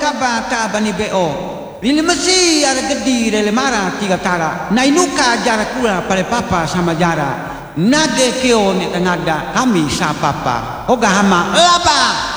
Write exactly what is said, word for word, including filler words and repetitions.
papa ta bani beo. Ini mesti ada gedi le mara tiga tara. Na inuka jara kura pale papa sama jara. Nade keo ni tengada kami sa papa. Oga hama lapa.